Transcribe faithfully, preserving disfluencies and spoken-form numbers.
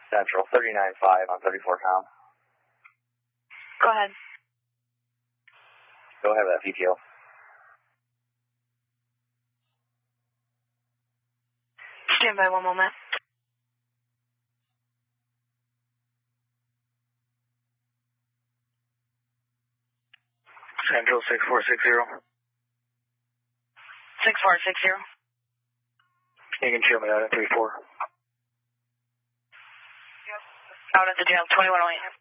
Central, thirty-nine five on thirty-four com. Go ahead. Go ahead with that P T O. Stand by one moment. Central, six four six zero. six four six zero. You can show me that at three four. Out at the jail, twenty-one oh eight.